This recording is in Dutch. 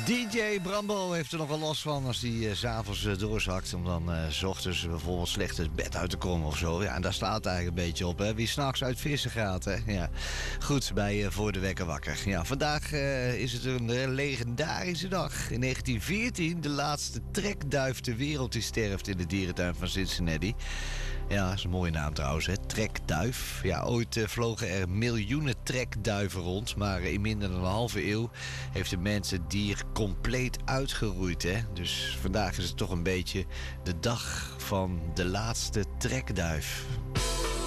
DJ Brambo heeft er nog wel last van als hij 's avonds doorzakt. Om dan 's ochtends bijvoorbeeld slecht het bed uit te komen of zo. Ja, en daar slaat het eigenlijk een beetje op. Hè? Wie s'nachts uit vissen gaat. Hè? Ja. Goed, bij Voor de Wekker Wakker. Ja, vandaag is het een legendarische dag. In 1914 de laatste trekduif ter wereld die sterft in de dierentuin van Cincinnati. Ja, dat is een mooie naam trouwens, hè? Trekduif. Ja, ooit vlogen er miljoenen trekduiven rond. Maar in minder dan een halve eeuw heeft de mens het dier compleet uitgeroeid, hè? Dus vandaag is het toch een beetje de dag van de laatste trekduif.